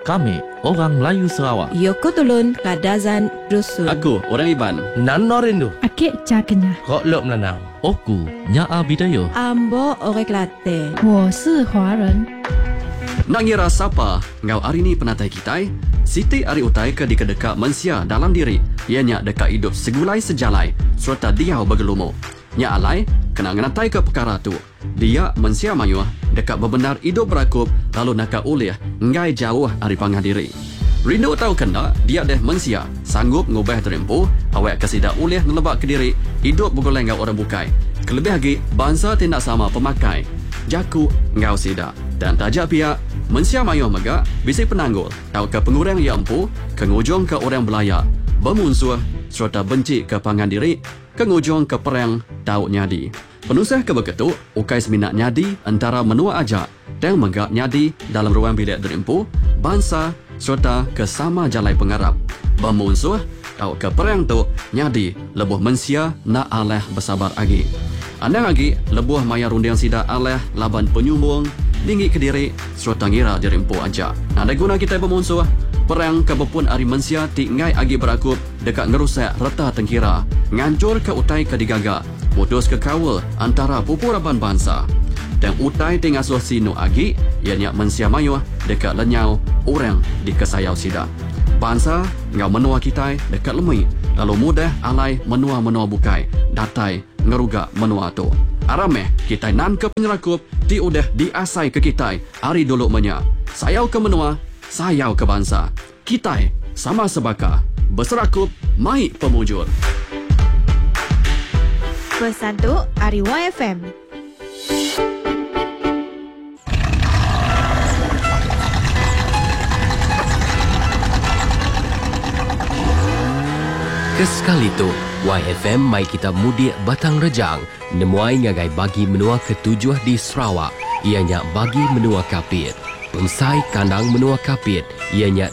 Kami orang Melayu Sarawak. Yoko Tulun Kadazan Dusun. Aku orang Iban. Nano Rindu. Akik Cakenya. Kok Lok Melanau. Oku Nyaa Bidaya. Ambo Orang Kelantan. 我是华人。 Nak ngira siapa ngau hari ni penatai kitai? Siti ari utai ke dikadeka mensia dalam diri. Ianya dekat hidup segulai sejalai serta dia bergelumo. Nya alai kena ngenatai ke perkara tu. Dia mensia mayuh dekat bebenar hidup berakup lalu nakak ulih ngai jauh ari panggah diri. Rindu tahu kena dia deh mensia sanggup ngubah terempuh awak kesidak ulih nelebak ke diri hidup bergoleng ngau orang bukai. Kelebih lagi bangsa tindak sama pemakai. Jaku ngau sida dan tajak pihak mensia mayuh megak bisi penanggul tahu ke pengurang yang empu kengujung ke orang belayak bermusuh serta benci ke pangan diri kengujung ke perang tahu nyadi penusah ke beketuk ukai seminat nyadi antara menua ajak dan megak nyadi dalam ruang bilik derimpu bangsa serta ke sama jalai pengarap bermusuh tahu ke perang tu nyadi lebuh mensia nak aleh bersabar lagi andang lagi lebuh maya rundiang sida aleh laban penyumbung tinggi ke diri serta ngira derimpu aja. Ada guna kita bermusuh perang kebepun ari mensia tingai agi berakup dekat ngerusak reta tengkira ngancur ke utai ke digaga putus ke kawal antara pupuraban bangsa dan utai tingasuh sino agi ianya mensia mayuh dekat lenyau orang di kesayau sida bangsa ngau menua kita dekat lemui lalu mudah alai menua-menua bukai datai ngerugak menua tu arameh kita nan ke penyerakup ti udah diasai ke kita hari dulu menya sayau ke menua sayau ke bangsa kita sama sebaka berserakup mai pemujur pesan tu Ari YFM. Kesekali tu, YFM mai kita mudik Batang Rejang, nemuai ngagai bagi menua ketujuh di Sarawak, ianya bagi menua kapit. Pemsai kandang menua kapit, ianya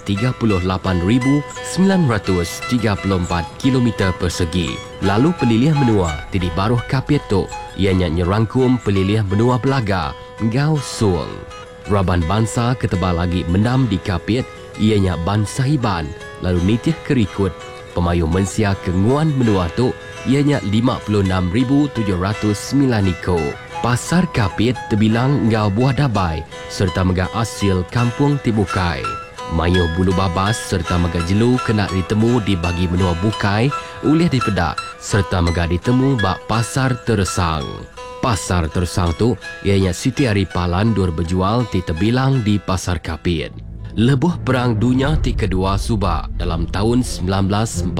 38,934 km persegi. Lalu pelilih menua, tidi baruh kapit tu, ianya nyerangkum pelilih menua Belaga, Ngau Suang. Raban bangsa ketebal lagi mendam di kapit, ianya Ban Sahiban, lalu nitih kerikut, pemayu mensia kenguan menua tu ianya 56,709 iko. Pasar kapit terbilang ngau buah dabai serta megah asil kampung Tibukai. Mayuh bulu babas serta megah jelu kena ditemu di bagi menua bukai oleh dipedak serta megah ditemu bak pasar tersang. Pasar tersang tu ianya Siti Ari Palan dur berjual di terbilang di pasar kapit. Lebuh Perang Dunia Kedua Subak dalam tahun 1941,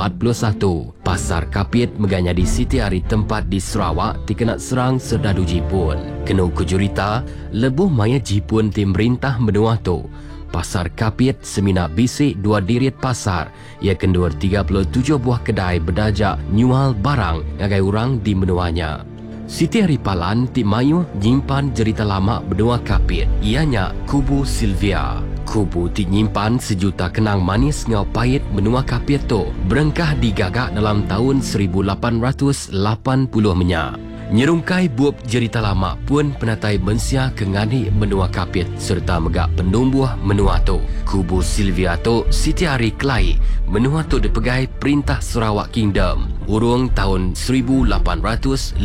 pasar kapit meganya di Siti Ari tempat di Sarawak dikena serang serdadu Jepun. Kena kujurita, lebuh maya Jepun tim merintah menua tu. Pasar kapit semina bisik dua dirit pasar, ia kendur 37 buah kedai berdajak nyual barang ngagai orang di menuanya. Siti Ari Palan ti mayu nyimpan cerita lama benua kapit, ianya Kubu Sylvia. Kubu ti nyimpan sejuta kenang manis ngau pahit benua kapit tu berengkah digagak dalam tahun 1880 menya. Nyerungkai buap cerita lama pun penatai mensia kengani benua kapit serta megak penumbuh menua tu. Kubu Sylvia tu Siti Ari Kelai menua tu dipegai Perintah Sarawak Kingdom urung tahun 1853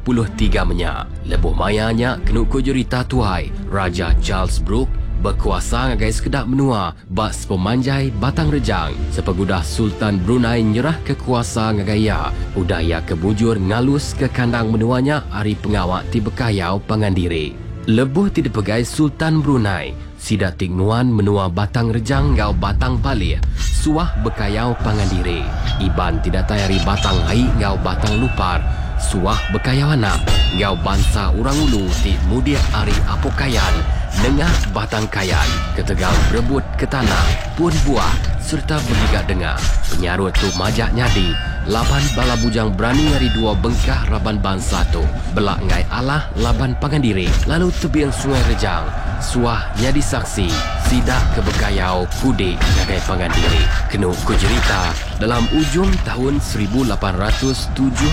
menya. Lebuh mayanya kenuk kujurita tuai Raja Charles Brooke berkuasa ngagai sekedap menua bak pemanjai Batang Rejang sepegudah Sultan Brunei nyerah kekuasa ngagaya udaya kebujur ngalus ke kandang menuanya hari pengawak ti bekayau pangandiri. Lebuh ti dipegai Sultan Brunei sida tingnuan menua Batang Rejang ngau Batang Balih suah bekayau pangandiri. Iban tidak tayari Batang Hai ngau Batang Lupar suah bekayau anak ngau bangsa orang ulu ti mudia ari apokayan nengah Batang Kayan, ketegal berebut ke tanah, pun buah, serta bergigat dengar. Penyarut tu majak nyadi, laban bala bujang berani ngari dua bengkah raban bangsa tu. Belak ngai Allah laban pangandiri, lalu tebiang sungai Rejang. Suah nyadi saksi, sidak ke bekayau kudik ngagai pangandiri. Kenu kujerita, dalam ujung tahun 1874,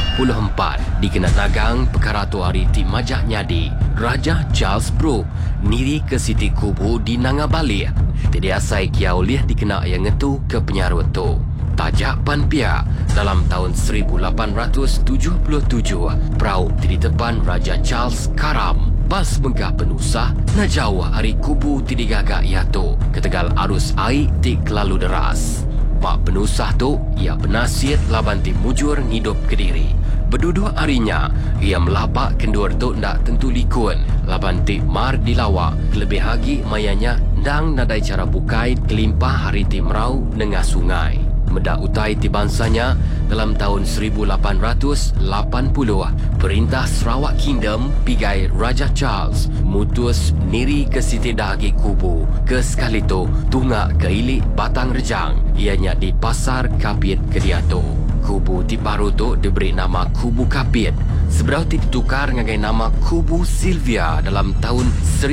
dikena nagang perkara tu hari ti majak nyadi. Raja Charles Brooke niri ke Siti Kubu di Nangabalih Jadi asai kiau liah dikena yang ngetu ke penyarut tu. Tajak pan pia dalam tahun 1877 perahu di depan Raja Charles karam. Bas bengkah penusah na jauh hari kubu ti digagak ia tu. Ketegal arus air ti kelalu deras. Pak penusah tu ia penasihat laban ti mujur hidup Kediri. Berdua harinya ia melapak kendur tu ndak tentu likun. Laban ti mar dilawak lebih lagi mayanya ndang nadai cara bukai kelimpah hari ti merau nengah sungai. Medak utai ti bansanya dalam tahun 1880 Perintah Sarawak Kingdom pigai Raja Charles mutus niri ke Siti Dahagi Kubu ke sekali tu tungak ke ilik Batang Rejang ianya di Pasar Kapit Kediato. Kubu ti baru tu diberi nama Kubu Kapit. Seberau ti ditukar ngagai nama Kubu Sylvia dalam tahun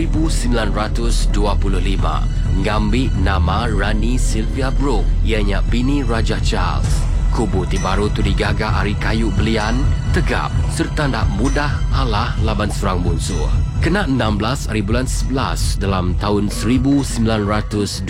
1925. Ngambil nama Rani Sylvia Brooke ianya bini Raja Charles. Kubu ti baru tu digagak hari kayu belian, tegap serta tak mudah alah laban serang musuh. Kena 16 hari bulan 11 dalam tahun 1924.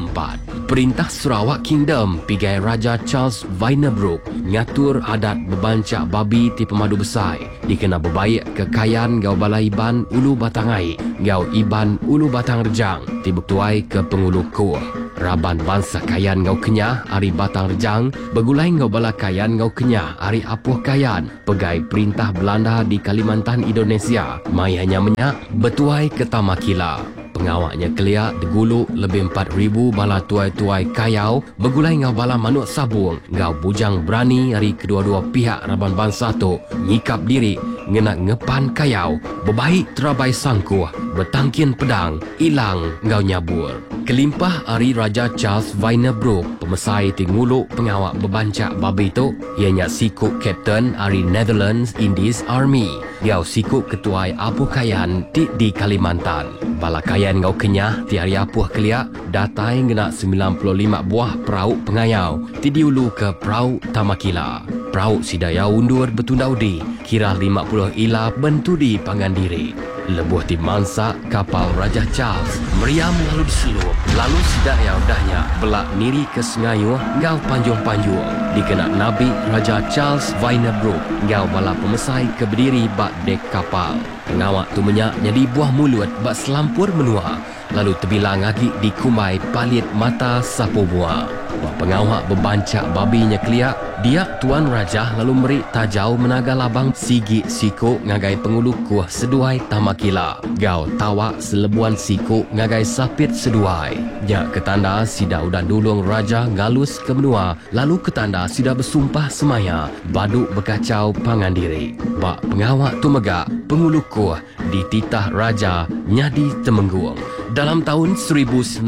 Perintah Sarawak Kingdom pigai Raja Charles Vinebrook ngatur adat bebancak babi ti pemadu besai. Dikena berbaik kekayaan gau balaiban ulu batangai, gau iban ulu batang rejang, tibuk tuai ke pengulu kuah. Raban bangsa kayan ngau kenyah hari Batang Rejang, begulai ngau bala kayan ngau kenyah hari Apuh Kayan, pegai perintah Belanda di Kalimantan Indonesia. Mai hanya menyak betuai ke Tamakila. Pengawaknya keliak deguluk lebih 4,000 bala tuai-tuai kayau, begulai ngau bala manuk sabung, ngau bujang berani hari kedua-dua pihak raban bangsa tu, nyikap diri, ngena ngepan kayau, bebaik terabai sangkuh, bertangkin pedang, ilang ngau nyabur. Kelimpah hari Raja Charles Vinebrook, pemesai ti nguluk pengawak bebancak babi tu, ianya sikuk Kapten hari Netherlands Indies Army. Gau sikuk ketuai Apuh Kayan ti di Kalimantan. Bala kayan ngau kenyah ti hari Apuh keliak, datai ngena 95 buah perahu pengayau, ti diulu ke perahu Tamakila. Perahu sidaya undur betundaudi, kira 50 ila bentudi Pangandiri. Lebuh ti mansa kapal Raja Charles meriam lalu diselup, lalu sidaya udahnya belak niri ke Sengayuh ngau panjung-panjung. Dikena Nabi Raja Charles Vinebrook ngau bala pemesai ke berdiri bak dek kapal. Pengawak tu menyak jadi buah mulut bak selampur menua, lalu terbilang lagi di kumai palit mata sapu buah. Bak pengawak bebancak babinya keliak, dia Tuan Raja lalu meri tajau menaga labang sigi sikuk ngagai pengulu kuah seduai Tamakila. Gau tawak selebuan sikuk ngagai sapit seduai. Nyak ketanda sida udah dulung Raja ngalus ke menua, lalu ketanda sida bersumpah semaya, baduk berkacau Pangandiri. Bak pengawak tu megak, pengulu kuah dititah Raja nyadi temenggung. Dalam tahun 1960,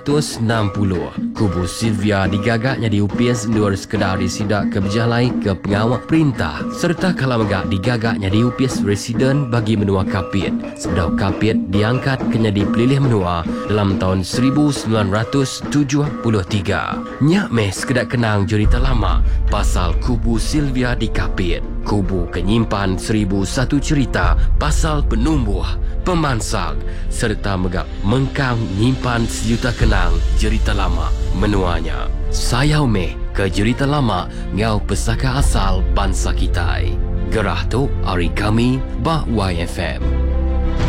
Kubu Sylvia digagaknya diupis luar sekedar disidak ke berjalai ke pengawak perintah, serta kalamagak digagaknya diupis residen bagi menua Kapit. Sebedau Kapit diangkat kena dipilih menua dalam tahun 1973. Nyak meh sekedar kenang cerita lama pasal Kubu Sylvia di Kapit. Kubu kenyimpan 1001 cerita pasal penumbuh, pemansang, serta megak mengkang nyimpan sejuta kenang cerita lama menuanya. Sayau meh ke cerita lama ngau pesaka asal bangsa kita. Gerah tu hari kami bah YFM.